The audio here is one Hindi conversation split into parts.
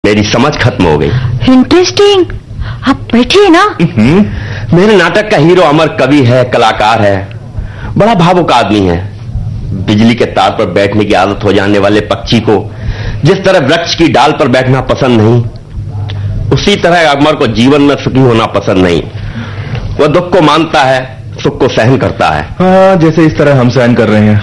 तेरी समझ खत्म हो गई। इंटरेस्टिंग, आप बैठिए ना। मेरे नाटक का हीरो अमर कवि है, कलाकार है, बड़ा भावुक आदमी है। बिजली के तार पर बैठने की आदत हो जाने वाले पक्षी को जिस तरह वृक्ष की डाल पर बैठना पसंद नहीं, उसी तरह अमर को जीवन में सुखी होना पसंद नहीं। वह दुख को मानता है, सुख को सहन करता है। हाँ, जैसे इस तरह हम सहन कर रहे हैं।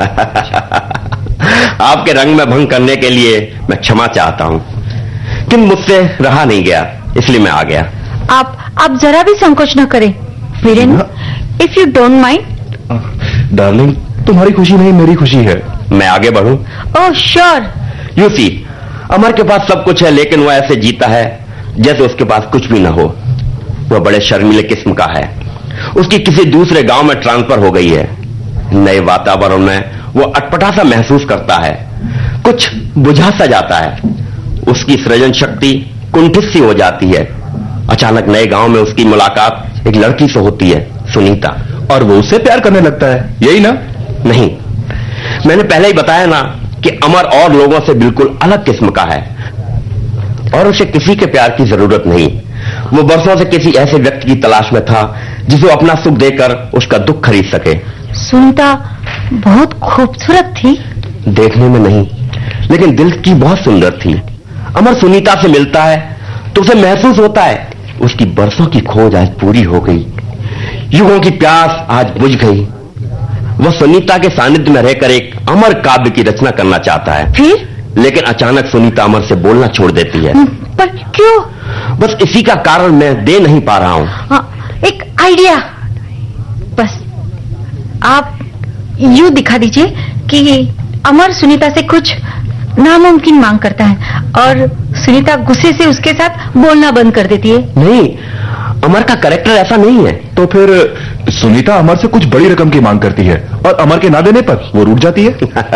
आपके रंग में भंग करने के लिए मैं क्षमा चाहता हूं, किंतु मुझसे रहा नहीं गया, इसलिए मैं आ गया। आप जरा भी संकोच न करें Viren, if you don't mind. Darling, तुम्हारी खुशी नहीं मेरी खुशी है। मैं आगे बढ़ूं? Oh sure. यू सी, अमर के पास सब कुछ है, लेकिन वह ऐसे जीता है जैसे उसके पास कुछ भी ना हो। वह बड़े शर्मीले किस्म का है। उसकी किसी दूसरे गांव में ट्रांसफर हो गई है। नए वातावरण में वो अटपटा सा महसूस करता है, कुछ बुझा सा जाता है। उसकी सृजन शक्ति कुंठित सी हो जाती है। अचानक नए गांव में उसकी मुलाकात एक लड़की से होती है, सुनीता, और वो उससे प्यार करने लगता है, यही ना? नहीं, मैंने पहले ही बताया ना कि अमर और लोगों से बिल्कुल अलग किस्म का है और उसे किसी के प्यार की जरूरत नहीं। वो बरसों से किसी ऐसे व्यक्ति की तलाश में था जिसे अपना सुख देकर उसका दुख खरीद सके। सुनीता बहुत खूबसूरत थी। देखने में नहीं, लेकिन दिल की बहुत सुंदर थी। अमर सुनीता से मिलता है तो उसे महसूस होता है उसकी बरसों की खोज आज पूरी हो गई, युगों की प्यास आज बुझ गई। वह सुनीता के सानिध्य में रहकर एक अमर काव्य की रचना करना चाहता है। फिर? लेकिन अचानक सुनीता अमर से बोलना छोड़ देती है। पर क्यों? बस इसी का कारण मैं दे नहीं पा रहा हूं। एक आइडिया, बस आप यूं दिखा दीजिए कि अमर सुनीता से कुछ नामुमकिन मांग करता है और सुनीता गुस्से से उसके साथ बोलना बंद कर देती है। नहीं, अमर का कैरेक्टर ऐसा नहीं है। तो फिर सुनीता अमर से कुछ बड़ी रकम की मांग करती है और अमर के ना देने पर वो रूठ जाती है।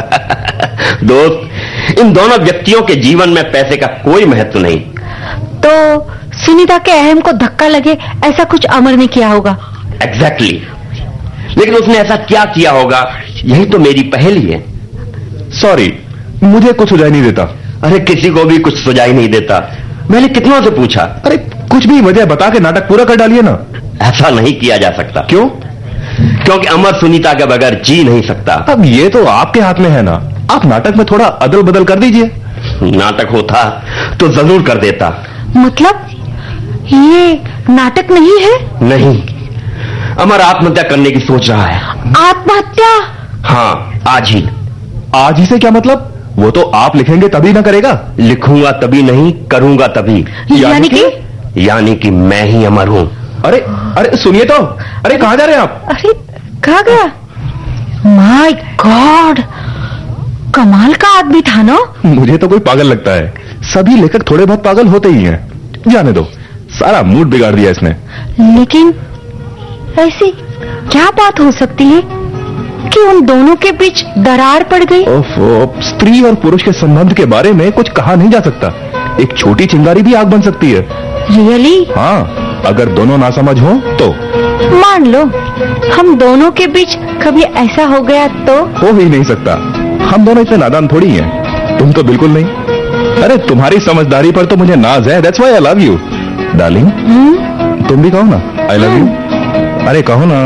दोस्त, इन दोनों व्यक्तियों के जीवन में पैसे का कोई महत्व नहीं। तो सुनीता के अहम को धक्का लगे, ऐसा कुछ अमर ने किया होगा। एग्जैक्टली, लेकिन उसने ऐसा क्या किया होगा, यही तो मेरी पहेली है। सॉरी, मुझे कुछ सुझाई नहीं देता। अरे किसी को भी कुछ सुझाई नहीं देता। मैंने कितनों से पूछा। अरे कुछ भी वजह बता के नाटक पूरा कर डालिए ना। ऐसा नहीं किया जा सकता। क्यों? क्योंकि अमर सुनीता के बगैर जी नहीं सकता। अब ये तो आपके हाथ में है ना, आप नाटक में थोड़ा अदल बदल कर दीजिए। नाटक होता तो जरूर कर देता। मतलब ये नाटक नहीं है? नहीं, अमर आत्महत्या करने की सोच रहा है। आत्महत्या? हाँ, आज ही। आज ही से क्या मतलब? वो तो आप लिखेंगे तभी ना करेगा। लिखूंगा तभी नहीं, करूंगा तभी। यानी कि मैं ही अमर हूं। अरे अरे सुनिए तो, अरे कहां जा रहे हैं आप? अरे कहां गया? माय गॉड, कमाल का आदमी था ना। मुझे तो कोई पागल लगता है। सभी लेखक थोड़े बहुत पागल होते ही हैं। जाने दो, सारा मूड बिगाड़ दिया इसने। लेकिन ऐसी क्या बात हो सकती है कि उन दोनों के बीच दरार पड़ गई? स्त्री और पुरुष के संबंध के बारे में कुछ कहा नहीं जा सकता। एक छोटी चिंगारी भी आग बन सकती है। रियली? हाँ, अगर दोनों नासमझ हो तो। मान लो हम दोनों के बीच कभी ऐसा हो गया तो? हो ही नहीं सकता, हम दोनों इतने नादान थोड़ी हैं। तुम तो बिल्कुल नहीं। अरे तुम्हारी समझदारी पर तो मुझे नाज है। That's why I love you darling. तुम भी कहो ना आई लव यू। अरे कहो ना।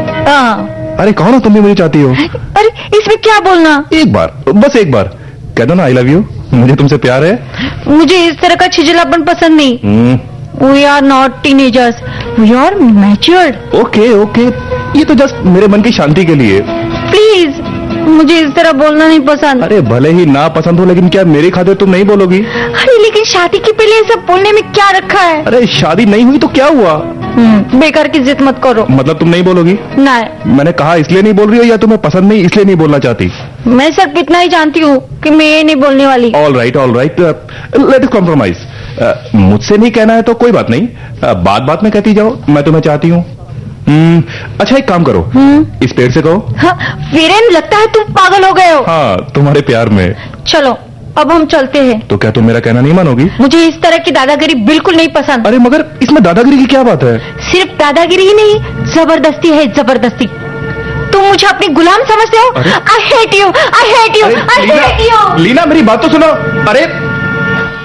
अरे कहो ना, तुम भी मुझे चाहती हो। अरे इसमें क्या बोलना? एक बार, बस एक बार कह दो ना आई लव यू। मुझे तुमसे प्यार है। मुझे इस तरह का छिजलापन पसंद नहीं। We are not teenagers, we are matured. Okay okay, ये तो जस्ट मेरे मन की शांति के लिए। प्लीज, मुझे इस तरह बोलना नहीं पसंद। अरे भले ही ना पसंद हो, लेकिन क्या मेरी खातिर तुम नहीं बोलोगी? अरे लेकिन शादी के पहले सब बोलने में क्या रखा है? अरे शादी नहीं हुई तो क्या हुआ? बेकार की जिद मत करो। मतलब तुम नहीं बोलोगी? नहीं। मैंने कहा इसलिए नहीं बोल रही हो या तुम्हें पसंद नहीं इसलिए नहीं बोलना चाहती? मैं सिर्फ इतना ही जानती हूँ कि मैं ये नहीं बोलने वाली। All right, let us compromise. मुझसे नहीं कहना है तो कोई बात नहीं, बात में कहती जाओ मैं तुम्हें चाहती हूँ। अच्छा एक काम करो, इस पेड़ से कहो। हाँ, वीरेन लगता है तुम पागल हो गए हो। हाँ, तुम्हारे प्यार में। चलो अब हम चलते हैं। तो क्या तुम मेरा कहना नहीं मानोगी? मुझे इस तरह की दादागिरी बिल्कुल नहीं पसंद। अरे मगर इसमें दादागिरी की क्या बात है? सिर्फ दादागिरी ही नहीं, जबरदस्ती है, जबरदस्ती। तुम मुझे अपनी गुलाम समझते हो? I hate you, I hate you, I hate you. Leena मेरी बात तो सुनो। अरे